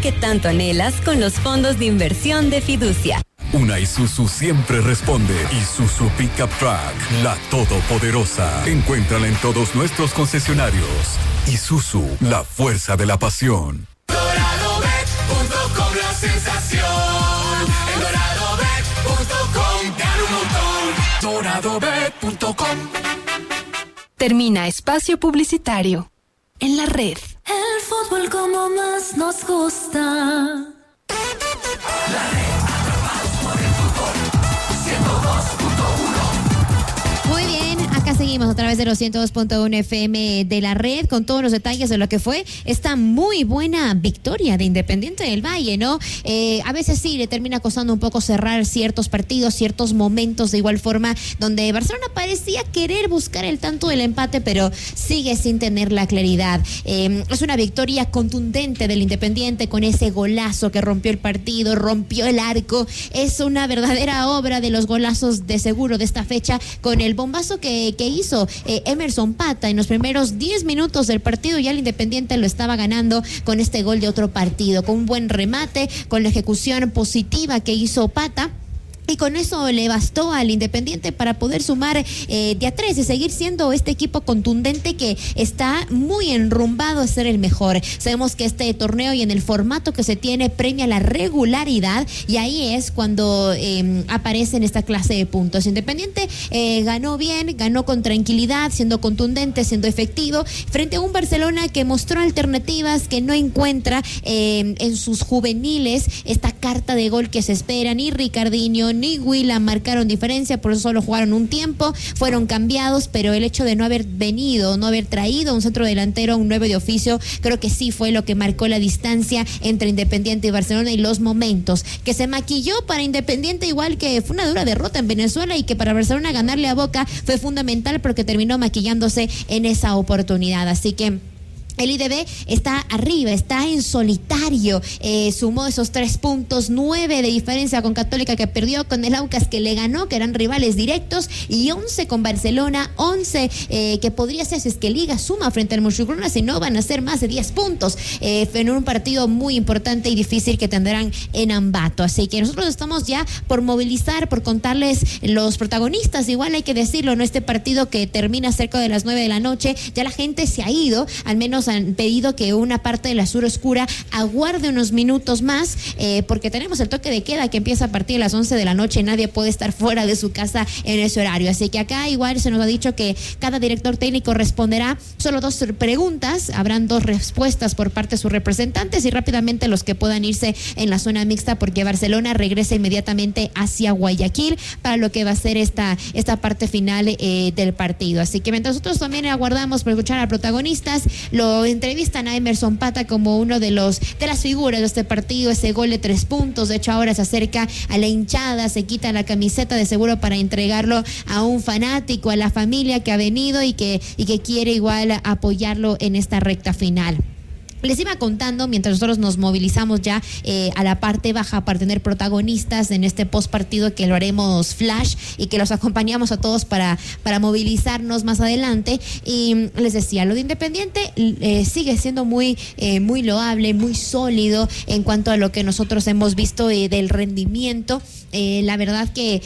que tanto anhelas con los fondos de inversión de Fiducia. Una Isuzu siempre responde. Isuzu Pickup Truck, la todopoderosa. Encuéntrala en todos nuestros concesionarios. Isuzu, la fuerza de la pasión. DoradoBet.com, la sensación. En DoradoBet.com, gana un montón. DoradoBet.com. Termina espacio publicitario en la red. El fútbol como más nos gusta. La red, atrapados por el fútbol. 102.1. Muy bien, acá seguimos a través de los 102.1 FM de la red con todos los detalles de lo que fue esta muy buena victoria de Independiente del Valle, ¿no? A veces sí le termina costando un poco cerrar ciertos partidos, ciertos momentos de igual forma donde Barcelona parecía querer buscar el tanto del empate, pero sigue sin tener la claridad. Es una victoria contundente del Independiente con ese golazo que rompió el partido, rompió el arco. Es una verdadera obra de los golazos de seguro de esta fecha con el bombazo que hizo Emerson Pata en los primeros 10 minutos del partido. Ya el Independiente lo estaba ganando con este gol de otro partido, con un buen remate, con la ejecución positiva que hizo Pata. Y con eso le bastó al Independiente para poder sumar de a 3 y seguir siendo este equipo contundente que está muy enrumbado a ser el mejor. Sabemos que este torneo y en el formato que se tiene premia la regularidad y ahí es cuando aparecen esta clase de puntos. Independiente ganó bien, ganó con tranquilidad, siendo contundente, siendo efectivo, frente a un Barcelona que mostró alternativas, que no encuentra en sus juveniles esta carta de gol que se espera. Ni Ricardinho ni Huila marcaron diferencia, por eso solo jugaron un tiempo, fueron cambiados, pero el hecho de no haber venido, no haber traído un centro delantero, un 9 de oficio, creo que sí fue lo que marcó la distancia entre Independiente y Barcelona y los momentos que se maquilló para Independiente, igual que fue una dura derrota en Venezuela y que para Barcelona ganarle a Boca fue fundamental porque terminó maquillándose en esa oportunidad. Así que el IDB está arriba, está en solitario, sumó esos 3 puntos, 9 de diferencia con Católica que perdió, con el Aucas que le ganó, que eran rivales directos, y 11 con Barcelona, 11 que podría ser si es que Liga suma frente al Montjuïc, si no van a ser más de 10 puntos, en un partido muy importante y difícil que tendrán en Ambato. Así que nosotros estamos ya por movilizar, por contarles los protagonistas, igual hay que decirlo, ¿no? Este partido que termina cerca de las 9 de la noche, ya la gente se ha ido, al menos han pedido que una parte de la sur oscura aguarde unos minutos más, porque tenemos el toque de queda que empieza a partir de las 11 de la noche, nadie puede estar fuera de su casa en ese horario, así que acá igual se nos ha dicho que cada director técnico responderá solo 2 preguntas, habrán 2 respuestas por parte de sus representantes y rápidamente los que puedan irse en la zona mixta, porque Barcelona regresa inmediatamente hacia Guayaquil para lo que va a ser esta parte final del partido, así que mientras nosotros también aguardamos por escuchar a protagonistas, lo entrevistan a Emerson Pata como uno de las figuras de este partido, ese gol de 3 puntos, de hecho ahora se acerca a la hinchada, se quita la camiseta de seguro para entregarlo a un fanático, a la familia que ha venido y que quiere igual apoyarlo en esta recta final. Les iba contando, mientras nosotros nos movilizamos ya a la parte baja para tener protagonistas en este post partido, que lo haremos flash y que los acompañamos a todos para movilizarnos más adelante. Y les decía, lo de Independiente sigue siendo muy loable, muy sólido en cuanto a lo que nosotros hemos visto del rendimiento. La verdad que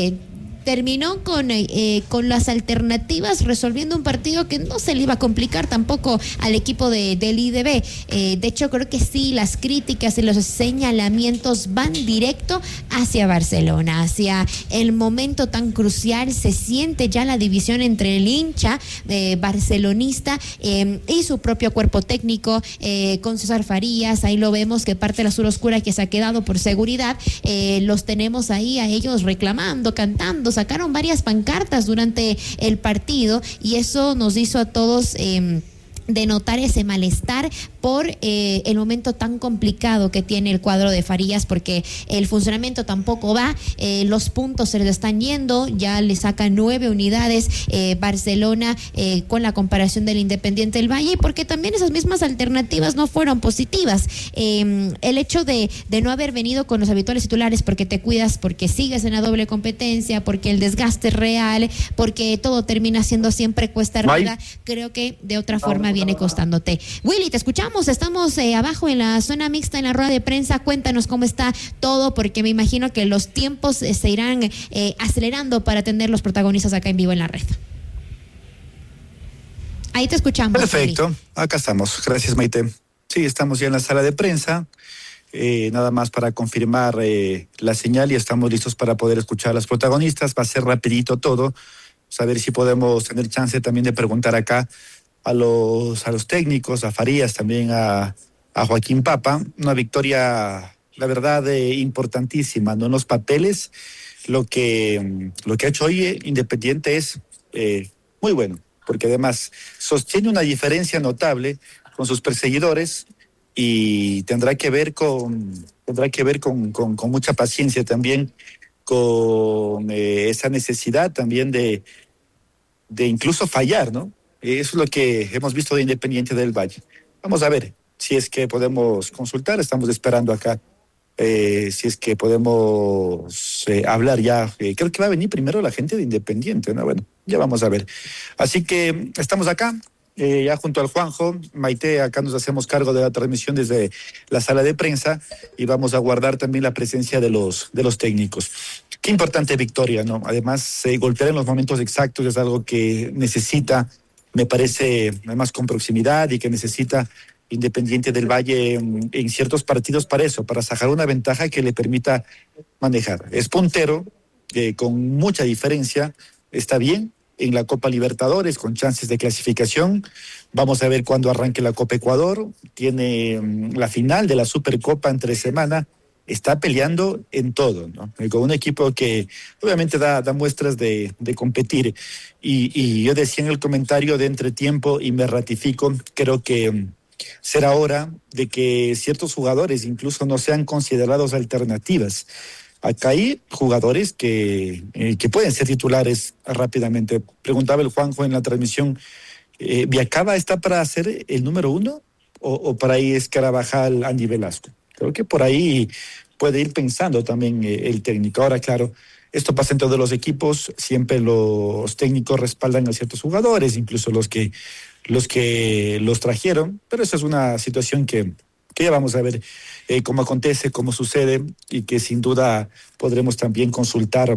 terminó con las alternativas, resolviendo un partido que no se le iba a complicar tampoco al equipo del IDB. De hecho, creo que sí, las críticas y los señalamientos van directo hacia Barcelona, hacia el momento tan crucial. Se siente ya la división entre el hincha barcelonista y su propio cuerpo técnico, con César Farías. Ahí lo vemos, que parte de la sur oscura que se ha quedado por seguridad, los tenemos ahí a ellos reclamando, cantando, sacaron varias pancartas durante el partido y eso nos hizo a todos denotar ese malestar por el momento tan complicado que tiene el cuadro de Farías, porque el funcionamiento tampoco va, los puntos se les están yendo, ya le sacan 9 unidades Barcelona con la comparación del Independiente del Valle, porque también esas mismas alternativas no fueron positivas. El hecho de no haber venido con los habituales titulares porque te cuidas, porque sigues en la doble competencia, porque el desgaste es real, porque todo termina siendo siempre cuesta arriba, creo que de otra forma viene costándote. Willy, te escuchamos. escuchamos, estamos abajo en la zona mixta, en la rueda de prensa. Cuéntanos cómo está todo, porque me imagino que los tiempos se irán acelerando para atender los protagonistas acá en vivo en la red. Ahí te escuchamos. Perfecto, Eli. acá estamos. Gracias, Maite. Sí, estamos ya en la sala de prensa. Nada más para confirmar la señal y estamos listos para poder escuchar a los protagonistas. Va a ser rapidito todo. Saber si podemos tener chance también de preguntar acá a los técnicos, a Farías, también a Joaquín Papa. Una victoria, la verdad, importantísima, ¿no? En los papeles, lo que ha hecho hoy Independiente es muy bueno, porque además sostiene una diferencia notable con sus perseguidores y tendrá que ver con mucha paciencia también, con esa necesidad también de incluso fallar, ¿no? Eso es lo que hemos visto de Independiente del Valle. Vamos a ver si es que podemos consultar, estamos esperando acá, si es que podemos hablar ya. Creo que va a venir primero la gente de Independiente, ¿no? Bueno, ya vamos a ver. Así que estamos acá, ya junto al Juanjo, Maite, acá nos hacemos cargo de la transmisión desde la sala de prensa y vamos a guardar también la presencia de los técnicos. Qué importante victoria, ¿no? Además, golpear en los momentos exactos es algo que necesita, me parece, además con proximidad, y que necesita Independiente del Valle en ciertos partidos para eso, para sacar una ventaja que le permita manejar. Es puntero, con mucha diferencia, está bien en la Copa Libertadores, con chances de clasificación. Vamos a ver cuándo arranque la Copa Ecuador. Tiene la final de la Supercopa entre semana. Está peleando en todo, ¿no? Con un equipo que obviamente da muestras de competir. Y yo decía en el comentario de entretiempo, y me ratifico, creo que será hora de que ciertos jugadores incluso no sean considerados alternativas. Acá hay jugadores que pueden ser titulares rápidamente. Preguntaba el Juanjo en la transmisión, ¿Viacaba está para ser el número 1 o para ahí es Carabajal, Andy Velasco? Creo que por ahí puede ir pensando también el técnico. Ahora, claro, esto pasa en todos los equipos, siempre los técnicos respaldan a ciertos jugadores, incluso los que los trajeron, pero esa es una situación que ya vamos a ver cómo acontece, cómo sucede, y que sin duda podremos también consultar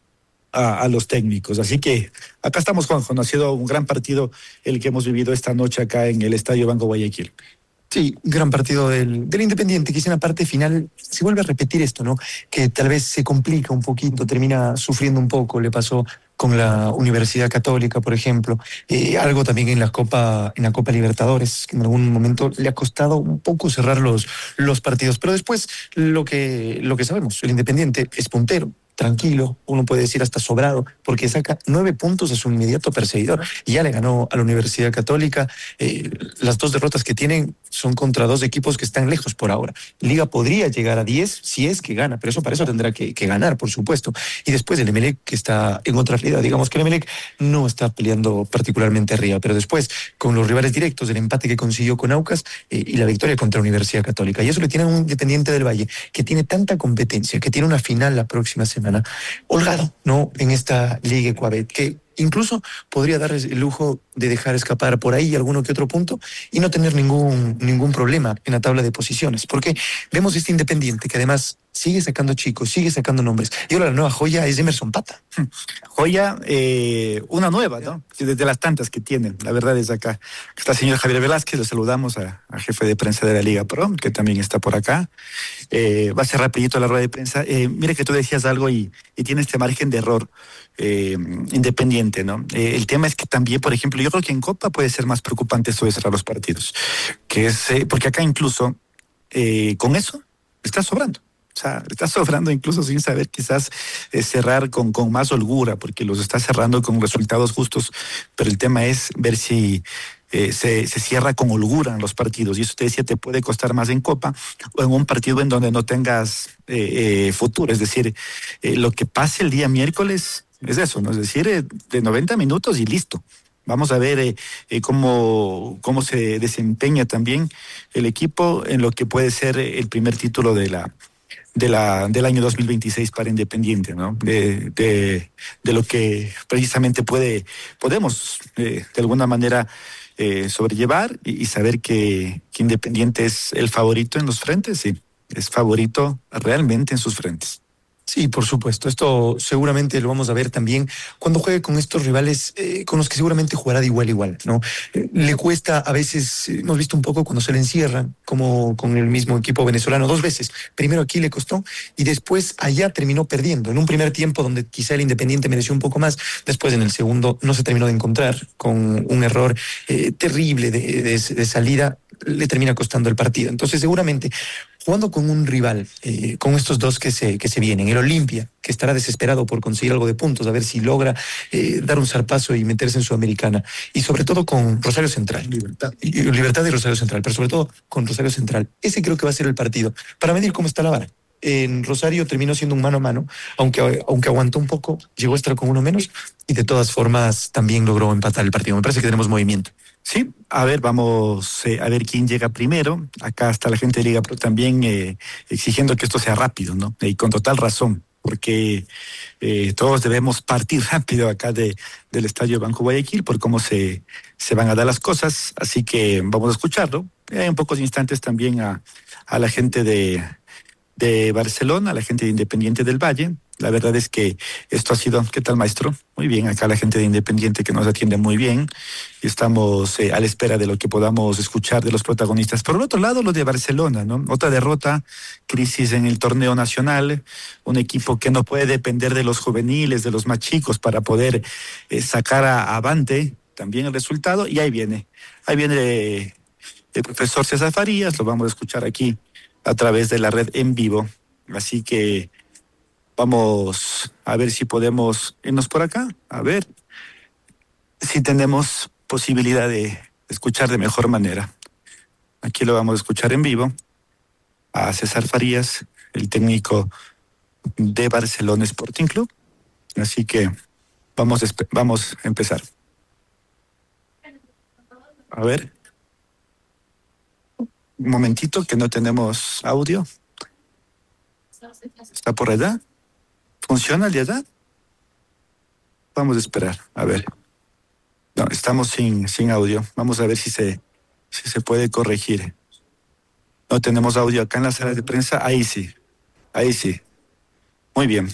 a los técnicos. Así que acá estamos, Juanjo. Ha sido un gran partido el que hemos vivido esta noche acá en el Estadio Banco Guayaquil. Sí, gran partido del Independiente. Quizá en la parte final se vuelve a repetir esto, ¿no? Que tal vez se complica un poquito, termina sufriendo un poco. Le pasó con la Universidad Católica, por ejemplo. Algo también en la Copa Libertadores, que en algún momento le ha costado un poco cerrar los partidos. Pero después, lo que sabemos, el Independiente es puntero, tranquilo, uno puede decir hasta sobrado, porque saca 9 puntos a su inmediato perseguidor. Y ya le ganó a la Universidad Católica. Las 2 derrotas que tienen son contra 2 equipos que están lejos por ahora. Liga podría llegar a 10 si es que gana, pero para eso tendrá que ganar, por supuesto. Y después el Emelec, que está en otra realidad. Digamos que el Emelec no está peleando particularmente arriba, pero después, con los rivales directos, el empate que consiguió con Aucas y la victoria contra la Universidad Católica. Y eso le tiene a un Independiente del Valle, que tiene tanta competencia, que tiene una final la próxima semana, holgado, ¿no? En esta Liga Ecuabet, que incluso podría dar el lujo de dejar escapar por ahí alguno que otro punto y no tener ningún problema en la tabla de posiciones, porque vemos este Independiente que además sigue sacando chicos, sigue sacando nombres, y ahora la nueva joya es Emerson Pata. Joya, una nueva, ¿no? Desde las tantas que tienen. La verdad es acá está el señor Javier Velázquez, lo saludamos a jefe de prensa de la Liga Pro, que también está por acá. Va a ser rapidito la rueda de prensa. Mire que tú decías algo y tiene este margen de error Independiente, ¿no? El tema es que también, por ejemplo, yo creo que en Copa puede ser más preocupante esto de cerrar los partidos, que es porque acá incluso con eso está sobrando. O sea, está sobrando incluso sin saber quizás cerrar con más holgura, porque los está cerrando con resultados justos, pero el tema es ver si se cierra con holgura en los partidos, y eso te decía, te puede costar más en Copa o en un partido en donde no tengas futuro. Es decir, lo que pase el día miércoles es eso, ¿no? Es decir, de 90 minutos y listo. Vamos a ver cómo se desempeña también el equipo en lo que puede ser el primer título del año 2026 para Independiente, ¿no? De lo que precisamente podemos de alguna manera sobrellevar y saber que Independiente es el favorito en los frentes, sí, es favorito realmente en sus frentes. Sí, por supuesto. Esto seguramente lo vamos a ver también cuando juegue con estos rivales con los que seguramente jugará de igual a igual, ¿no? Le cuesta a veces, hemos visto un poco cuando se le encierra, como con el mismo equipo venezolano, 2 veces. Primero aquí le costó y después allá terminó perdiendo. En un primer tiempo donde quizá el Independiente mereció un poco más, después en el segundo no se terminó de encontrar con un error terrible de salida, le termina costando el partido. Entonces seguramente jugando con un rival, con estos dos que se vienen, el Olimpia, que estará desesperado por conseguir algo de puntos, a ver si logra dar un zarpazo y meterse en Sudamericana, y sobre todo con Rosario Central, Libertad y Rosario Central, pero sobre todo con Rosario Central. Ese creo que va a ser el partido, para medir cómo está la vara. En Rosario terminó siendo un mano a mano, aunque aguantó un poco, llegó a estar con uno menos, y de todas formas también logró empatar el partido. Me parece que tenemos movimiento. Sí, a ver, vamos a ver quién llega primero. Acá está la gente de Liga Pro también exigiendo que esto sea rápido, ¿no? Y con total razón, porque todos debemos partir rápido acá del Estadio Banco Guayaquil por cómo se van a dar las cosas. Así que vamos a escucharlo. En pocos instantes también a la gente de Barcelona, a la gente de Independiente del Valle. La verdad es que esto ha sido... ¿Qué tal, maestro? Muy bien, acá la gente de Independiente que nos atiende muy bien. Estamos a la espera de lo que podamos escuchar de los protagonistas. Por el otro lado, lo de Barcelona, ¿no? Otra derrota, crisis en el torneo nacional, un equipo que no puede depender de los juveniles, de los más chicos para poder sacar avante también el resultado. Y ahí viene el profesor César Farías, lo vamos a escuchar aquí a través de la red en vivo. Así que vamos a ver si podemos irnos por acá, a ver si tenemos posibilidad de escuchar de mejor manera. Aquí lo vamos a escuchar en vivo a César Farías, el técnico de Barcelona Sporting Club. Así que vamos a empezar. A ver. Un momentito que no tenemos audio. ¿Está por allá? ¿Funciona el de allá? Vamos a esperar, a ver. No, estamos sin audio. Vamos a ver si se puede corregir. No tenemos audio acá en la sala de prensa. Ahí sí. Muy bien.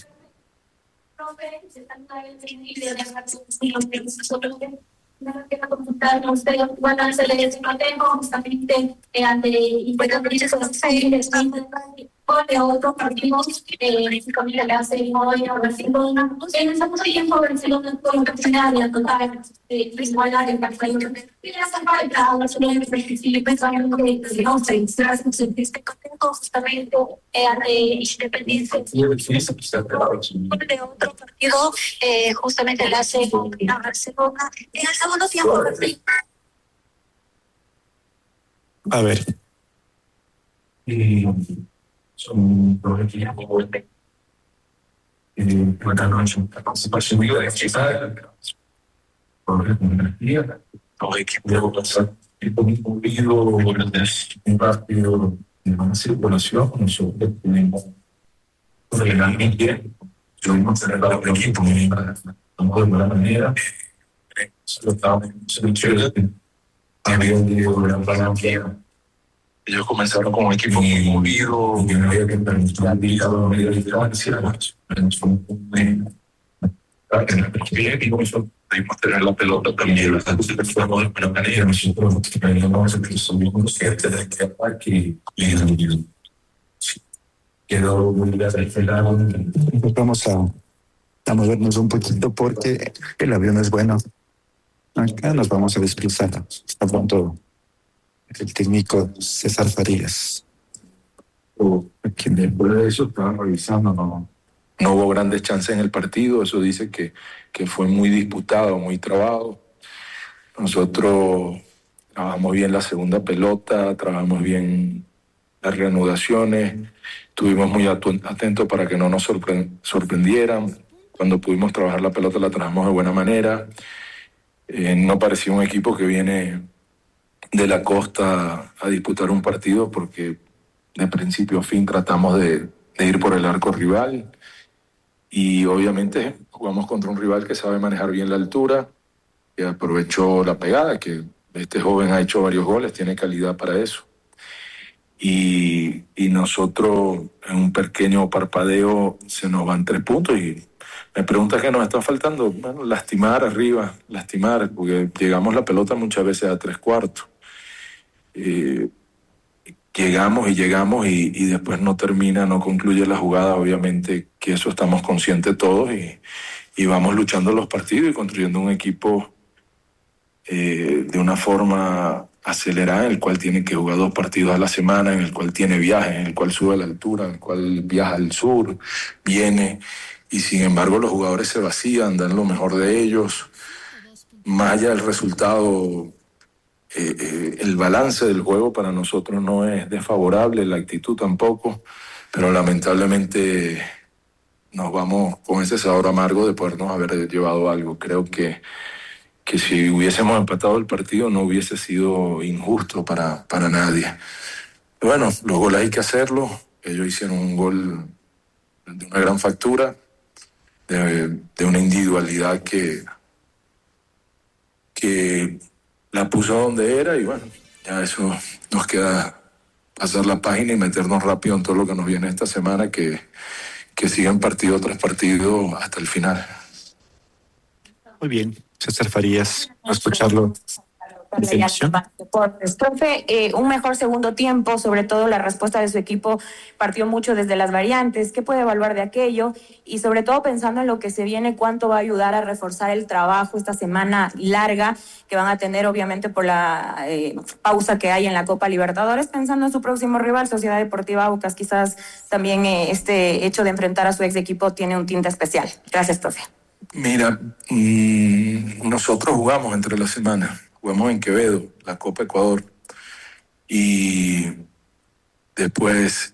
De otros partidos, familia le hace hoy a Barcelona. Estamos ahí en Barcelona con la capacidad de total visual en Barcelona. Y la falta Barcelona pensando que no sé, se hacen sentirse contentos justamente Independiente. De otro partido, justamente le hace a Barcelona. En el segundo tiempo, a ver. Son dos equipos la participación de la chica, por energía, los equipos de pasar un rápido de una circulación, nosotros tenemos realmente tuvimos que tener el equipo de buena manera, ellos comenzaron con un equipo muy movido, que no había que permitir la media distancia. En el primer equipo pudimos tener la pelota también, bastante fuimos de buena manera. Nosotros teníamos el somos conscientes de que aquí quedó muy desesperado. Vamos a movernos un poquito porque el avión es bueno. Acá nos vamos a desplazar. Está pronto el técnico César Farías. Después de eso estaban revisando, no hubo grandes chances en el partido. Eso dice que fue muy disputado, muy trabado. Nosotros trabajamos bien la segunda pelota, trabajamos bien las reanudaciones, estuvimos muy atentos para que no nos sorprendieran. Cuando pudimos trabajar la pelota la trabajamos de buena manera. No parecía un equipo que viene de la costa a disputar un partido, porque de principio a fin tratamos de ir por el arco rival, y obviamente jugamos contra un rival que sabe manejar bien la altura, que aprovechó la pegada, que Este joven ha hecho varios goles, tiene calidad para eso. Y nosotros en un pequeño parpadeo se nos van 3 puntos y me preguntas qué nos está faltando. Bueno, lastimar arriba, porque llegamos la pelota muchas veces a 3/4. Llegamos y después no concluye la jugada. Obviamente que eso estamos conscientes todos y vamos luchando los partidos y construyendo un equipo de una forma acelerada, en el cual tiene que jugar 2 partidos a la semana, en el cual tiene viajes, en el cual sube a la altura, en el cual viaja al sur, viene, y sin embargo los jugadores se vacían, dan lo mejor de ellos. Más allá del resultado, el balance del juego para nosotros no es desfavorable, la actitud tampoco, pero lamentablemente nos vamos con ese sabor amargo de podernos haber llevado algo. Creo que si hubiésemos empatado el partido no hubiese sido injusto para nadie. Bueno, los goles hay que hacerlos. Ellos hicieron un gol de una gran factura, de una individualidad que la puso donde era, y bueno, ya eso nos queda pasar la página y meternos rápido en todo lo que nos viene esta semana, que sigan partido tras partido hasta el final. Muy bien, César Farías, a escucharlo. Profe, un mejor segundo tiempo, sobre todo la respuesta de su equipo partió mucho desde las variantes. ¿Qué puede evaluar de aquello? Y sobre todo pensando en lo que se viene, ¿cuánto va a ayudar a reforzar el trabajo esta semana larga que van a tener, obviamente, por la pausa que hay en la Copa Libertadores? Pensando en su próximo rival, Sociedad Deportiva Aucas, quizás también este hecho de enfrentar a su ex equipo tiene un tinte especial. Gracias, profe. Mira, nosotros jugamos entre la semana. Jugamos en Quevedo, la Copa Ecuador, y después,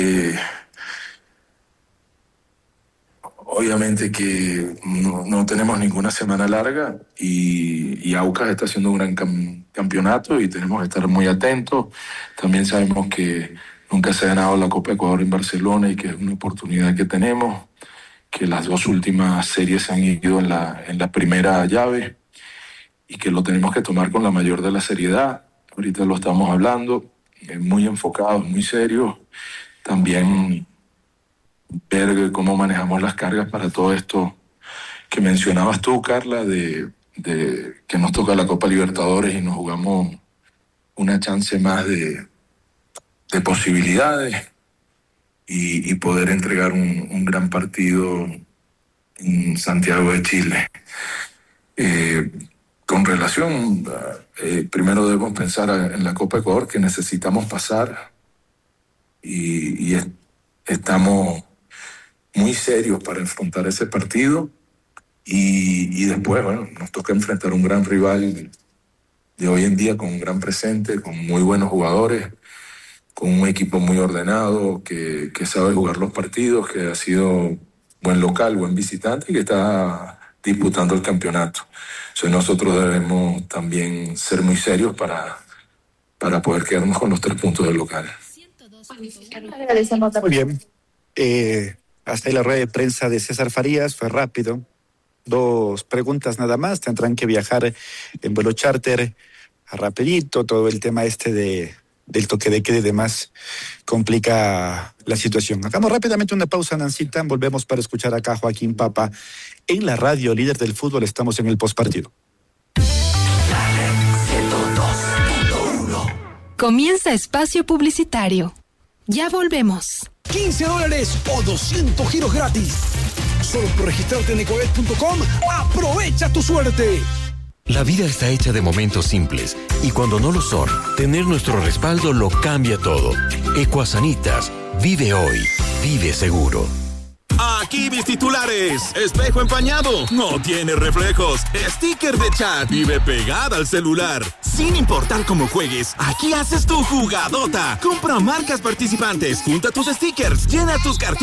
obviamente que no tenemos ninguna semana larga y Aucas está haciendo un gran campeonato y tenemos que estar muy atentos. También sabemos que nunca se ha ganado la Copa Ecuador en Barcelona y que es una oportunidad que tenemos, que las 2 últimas series se han ido en la primera llave, y que lo tenemos que tomar con la mayor de la seriedad. Ahorita lo estamos hablando, muy enfocados, muy serios. También ver cómo manejamos las cargas para todo esto que mencionabas tú, Carla, de que nos toca la Copa Libertadores y nos jugamos una chance más de posibilidades y poder entregar un gran partido en Santiago de Chile. Con relación, primero debemos pensar en la Copa Ecuador, que necesitamos pasar y estamos muy serios para enfrentar ese partido y después, bueno, nos toca enfrentar un gran rival de hoy en día con un gran presente, con muy buenos jugadores, con un equipo muy ordenado, que sabe jugar los partidos, que ha sido buen local, buen visitante y que está disputando el campeonato. Nosotros debemos también ser muy serios para poder quedarnos con los 3 puntos del local. Muy bien. Hasta ahí la rueda de prensa de César Farías, fue rápido. 2 preguntas nada más, tendrán que viajar en vuelo charter rapidito, todo el tema del toque de queda y demás complica la situación. Hagamos rápidamente una pausa, Nancita, volvemos para escuchar acá a Joaquín Papa en la radio líder del fútbol. Estamos en el postpartido. Comienza espacio publicitario. Ya volvemos. $15 o 200 giros gratis. Solo por registrarte en ecobet.com, aprovecha tu suerte. La vida está hecha de momentos simples y cuando no lo son, tener nuestro respaldo lo cambia todo. Ecuasanitas, vive hoy, vive seguro. Aquí mis titulares. Espejo empañado, no tiene reflejos. Sticker de chat, vive pegada al celular. Sin importar cómo juegues, aquí haces tu jugadota. Compra marcas participantes, junta tus stickers, llena tus cartitas.